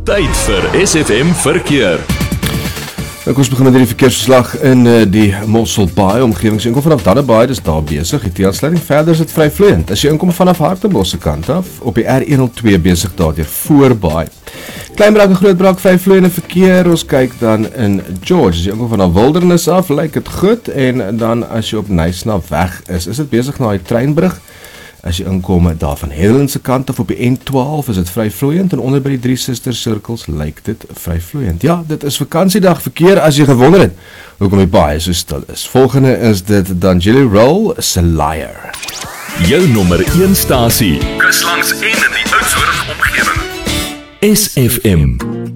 Tyd vir SFM Verkeer. Ons begin met die verkeersverslag in die Mosselbaai omgewing. As jy inkom vanaf Dannebaai, dis daar besig. Die T-aansluiting verder is dit vry vloeiend. As jy inkom vanaf Hartenbos se kant af, op die R102 besig daar deur Voorbaai. Kleinbraak en Grootbraak vry vloeiende verkeer. Ons kyk dan in George. As jy inkom vanaf Wildernis af, lyk dit goed. En dan as jy op Nysna weg is dit besig na die treinbrug. As jy inkom daar van Hedland se kant af op die N12 is dit vry vloeiend en onder by die Drie Susters sirkels lyk dit vry vloeiend. Ja, dit is vakansiedag verkeer as jy gewonder het hoekom die baie so stil is. Volgende is dit dan Jelly Roll se Liar. Jou nommer 1 stasie, kuslangs en in die Oudtshoorn omgewing. SFM.